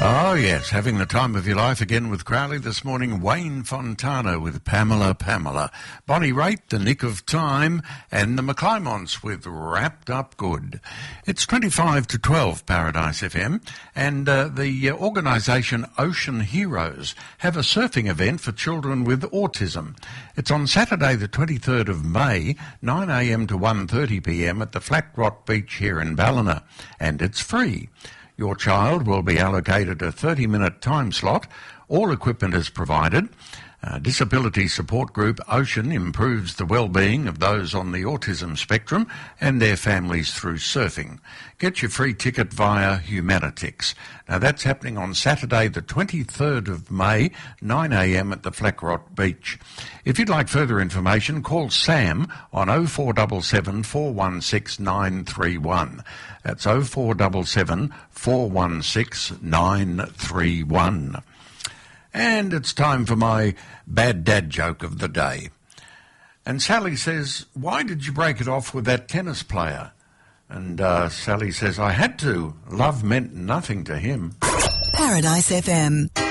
Oh, yes, having the time of your life again with Crowley this morning. Wayne Fontana with Pamela. Bonnie Raitt, The Nick of Time, and the McClymonts with Wrapped Up Good. It's 25 to 12, Paradise FM, and the organisation Ocean Heroes have a surfing event for children with autism. It's on Saturday the 23rd of May, 9am to 1:30pm at the Flat Rock Beach here in Ballina, and it's free. Your child will be allocated a 30-minute time slot. All equipment is provided. Disability support group Ocean improves the well-being of those on the autism spectrum and their families through surfing. Get your free ticket via Humanitix. Now that's happening on Saturday the 23rd of May, 9am at the Flat Rock Beach. If you'd like further information, call Sam on 0477 416 931. That's 0477 416 931. And it's time for my bad dad joke of the day. And Sally says, "Why did you break it off with that tennis player?" And Sally says, "I had to. Love meant nothing to him." Paradise FM.